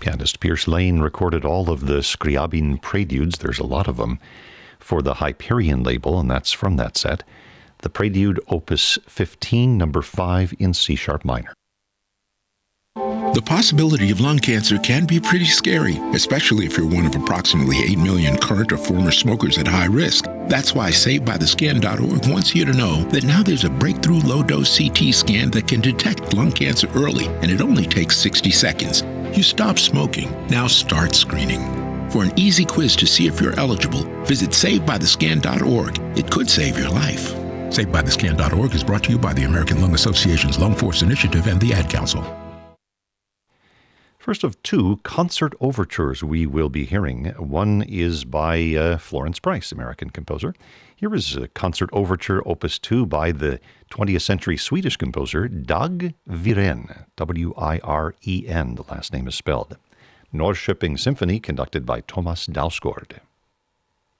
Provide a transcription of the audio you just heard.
Pianist Pierce Lane recorded all of the Scriabin Preludes, there's a lot of them, for the Hyperion label, and that's from that set. The Prelude, Opus 15, number 5 in C-sharp minor. The possibility of lung cancer can be pretty scary, especially if you're one of approximately 8 million current or former smokers at high risk. That's why SaveByTheScan.org wants you to know that now there's a breakthrough low-dose CT scan that can detect lung cancer early, and it only takes 60 seconds. You stop smoking, now start screening. For an easy quiz to see if you're eligible, visit SaveByTheScan.org. It could save your life. SaveByTheScan.org is brought to you by the American Lung Association's Lung Force Initiative and the Ad Council. First of two concert overtures we will be hearing. One is by Florence Price, American composer. Here is a concert overture, Opus 2, by the 20th century Swedish composer Dag Wiren, W-I-R-E-N, the last name is spelled. Norrköping Symphony, conducted by Thomas Dausgaard.